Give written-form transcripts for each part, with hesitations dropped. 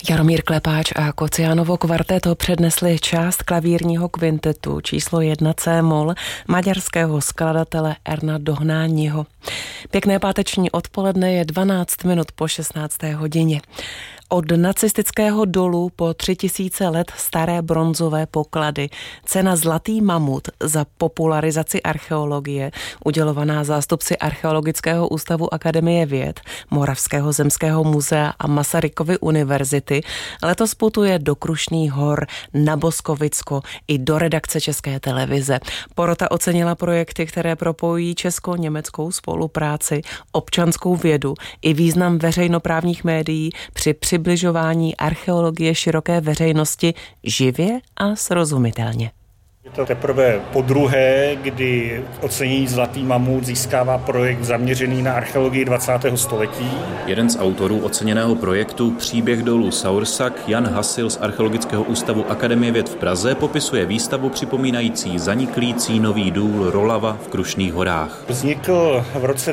Jaromír Klepáč a Kociánovo kvarteto přednesli část klavírního kvintetu číslo 1 C-moll maďarského skladatele Erna Dohnányho. Pěkné páteční odpoledne, je 12 minut po 16. hodině. Od nacistického dolu po 3000 let staré bronzové poklady cena Zlatý mamut za popularizaci archeologie, udělovaná zástupci Archeologického ústavu Akademie věd, Moravského zemského muzea a Masarykovy univerzity, letos putuje do Krušných hor, na Boskovicko i do redakce České televize. Porota ocenila projekty, které propojují česko-německou spolupráci, občanskou vědu i význam veřejnoprávních médií při přibližování archeologie široké veřejnosti živě a srozumitelně. Je to teprve podruhé, kdy ocenění Zlatý mamut získává projekt zaměřený na archeologii 20. století. Jeden z autorů oceněného projektu Příběh dolů Saursak, Jan Hasil z Archeologického ústavu Akademie věd v Praze, popisuje výstavu připomínající zaniklý cínový důl Rolava v Krušných horách. Vznikl v roce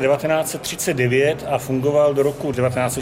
1939 a fungoval do roku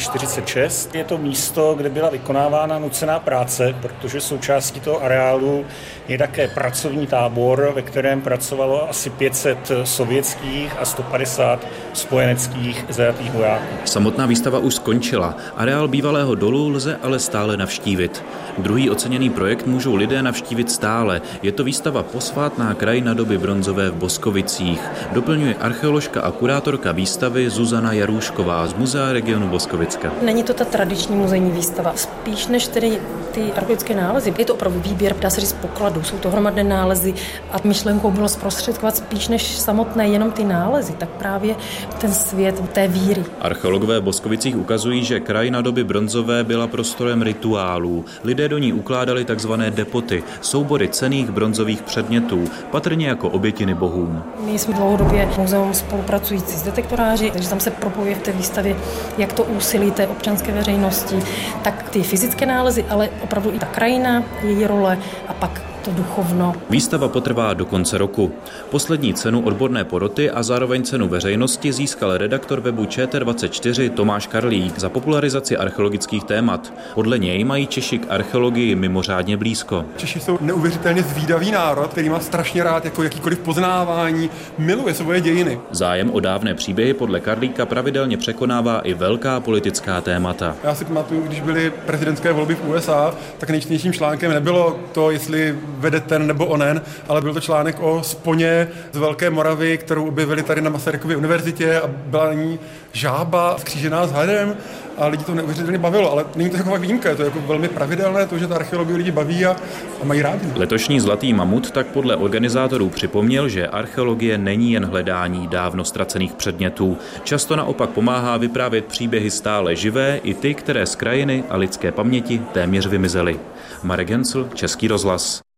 1946. Je to místo, kde byla vykonávána nucená práce, protože součástí toho areálu je také pracovní tábor, ve kterém pracovalo asi 500 sovětských a 150 spojeneckých zajatých vojáků. Samotná výstava už skončila. Areál bývalého dolu lze ale stále navštívit. Druhý oceněný projekt můžou lidé navštívit stále. Je to výstava Posvátná krajina doby bronzové v Boskovicích. Doplňuje archeoložka a kurátorka výstavy Zuzana Jarůšková z Muzea regionu Boskovicka. Není to ta tradiční muzejní výstava. Spíš než tedy ty archeologické nálezy. Je to opravdu výběr, dá se říct, pokladů. Jsou to hromadné nálezy a myšlenkou bylo zprostředkovat spíš než samotné jenom ty nálezy, tak právě ten svět té víry. Archeologové v Boskovicích ukazují, že krajina doby bronzové byla prostorem rituálů. Lidé do ní ukládali takzvané depoty, soubory cenných bronzových předmětů, patrně jako obětiny bohům. My jsme dlouhodobě muzeum spolupracující s detektoráři, takže tam se propojuje v té výstavě jak to úsilí té občanské veřejnosti, tak ty fyzické nálezy, ale opravdu i ta krajina, její role a pak to duchovno. Výstava potrvá do konce roku. Poslední cenu odborné poroty a zároveň cenu veřejnosti získal redaktor webu ČT24 Tomáš Karlík za popularizaci archeologických témat. Podle něj mají Češi k archeologii mimořádně blízko. Češi jsou neuvěřitelně zvídavý národ, který má strašně rád jako jakýkoliv poznávání, miluje svoje dějiny. Zájem o dávné příběhy podle Karlíka pravidelně překonává i velká politická témata. Já si pamatuju, když byly prezidentské volby v USA, tak nejčtenějším článkem nebylo to, jestli vede ten nebo onen, ale byl to článek o sponě z Velké Moravy, kterou objevili tady na Masarykově univerzitě a byla na ní žába skřížená s hadem a lidi to neuvěřitelně bavilo, ale není to taková výjimka, je to jako velmi pravidelné, to, že ta archeologie lidi baví a mají rádi. Letošní Zlatý mamut tak podle organizátorů připomněl, že archeologie není jen hledání dávno ztracených předmětů. Často naopak pomáhá vyprávět příběhy stále živé, i ty, které z krajiny a lidské paměti téměř vymizely. Marek Hensl, Český rozhlas.